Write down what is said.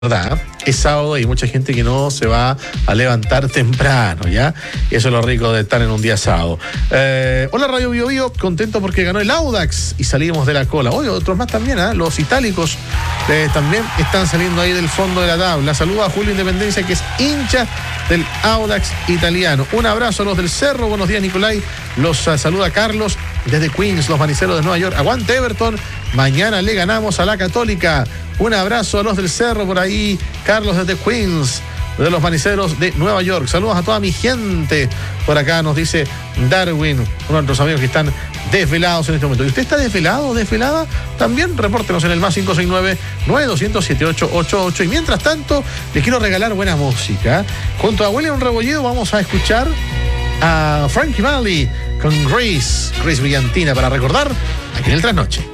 ¿Verdad? Es sábado y hay mucha gente que no se va a levantar temprano, ¿ya? Eso es lo rico de estar en un día sábado. Hola Radio Bio Bio, contento porque ganó el Audax y salimos de la cola. Oye, otros más también, ¿eh? Los itálicos también están saliendo ahí del fondo de la tabla. Saluda a Julio Independencia, que es hincha del Audax italiano. Un abrazo a los del Cerro, buenos días Nicolai. Los saluda Carlos desde Queens, los maniceros de Nueva York. Aguante Everton, mañana le ganamos a la Católica. Un abrazo a los del Cerro por ahí, Carlos desde Queens, de los maniceros de Nueva York. Saludos a toda mi gente. Por acá nos dice Darwin, uno de nuestros amigos que están desvelados en este momento. ¿Y usted está desvelado o desvelada? También repórtenos en el más 569-9200-7888. Y mientras tanto, les quiero regalar buena música. Junto a William Rebolledo vamos a escuchar a Frankie Valli con Grace Brillantina para recordar aquí en el Trasnoche.